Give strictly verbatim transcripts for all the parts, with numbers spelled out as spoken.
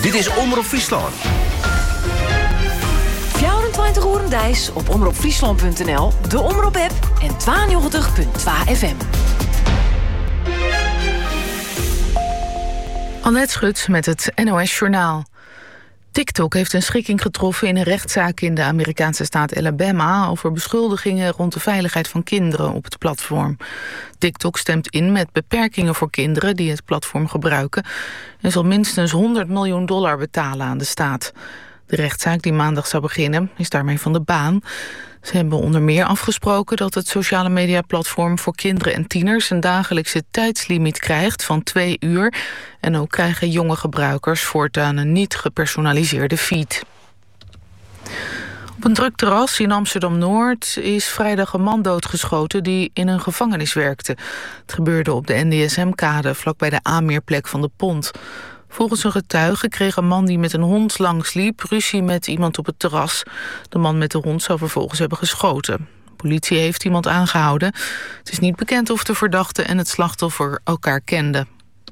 Dit is Omroep Friesland. vierentwintig uur Dijs op omroep friesland punt n l, de Omroep-app en tweeënnegentig komma twee F M. Annette Schut met het N O S-journaal. TikTok heeft een schikking getroffen in een rechtszaak in de Amerikaanse staat Alabama over beschuldigingen rond de veiligheid van kinderen op het platform. TikTok stemt in met beperkingen voor kinderen die het platform gebruiken en zal minstens honderd miljoen dollar betalen aan de staat. De rechtszaak die maandag zou beginnen is daarmee van de baan. Ze hebben onder meer afgesproken dat het sociale mediaplatform voor kinderen en tieners een dagelijkse tijdslimiet krijgt van twee uur. En ook krijgen jonge gebruikers voortaan een niet gepersonaliseerde feed. Op een druk terras in Amsterdam-Noord is vrijdag een man doodgeschoten die in een gevangenis werkte. Het gebeurde op de N D S M-kade vlakbij de aanmeerplek van de Pont. Volgens een getuige kreeg een man die met een hond langsliep ruzie met iemand op het terras. De man met de hond zou vervolgens hebben geschoten. De politie heeft iemand aangehouden. Het is niet bekend of de verdachte en het slachtoffer elkaar kenden.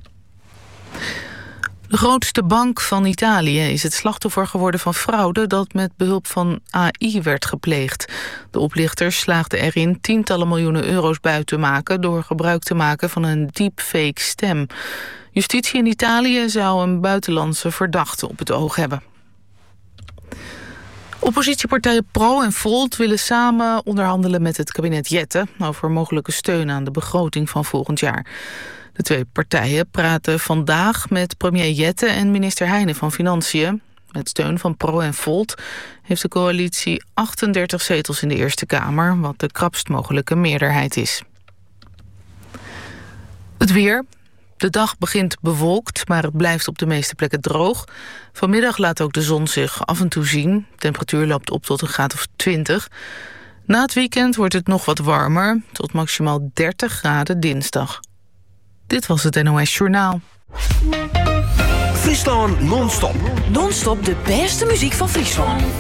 De grootste bank van Italië is het slachtoffer geworden van fraude dat met behulp van A I werd gepleegd. De oplichters slaagden erin tientallen miljoenen euro's buiten te maken door gebruik te maken van een deepfake stem. Justitie in Italië zou een buitenlandse verdachte op het oog hebben. Oppositiepartijen Pro en Volt willen samen onderhandelen met het kabinet Jette over mogelijke steun aan de begroting van volgend jaar. De twee partijen praten vandaag met premier Jette en minister Heijnen van Financiën. Met steun van Pro en Volt heeft de coalitie achtendertig zetels in de Eerste Kamer, wat de krapst mogelijke meerderheid is. Het weer. De dag begint bewolkt, maar het blijft op de meeste plekken droog. Vanmiddag laat ook de zon zich af en toe zien. De temperatuur loopt op tot een graad of twintig. Na het weekend wordt het nog wat warmer, tot maximaal dertig graden dinsdag. Dit was het N O S-journaal. Friesland non-stop. Non-stop de beste muziek van Friesland.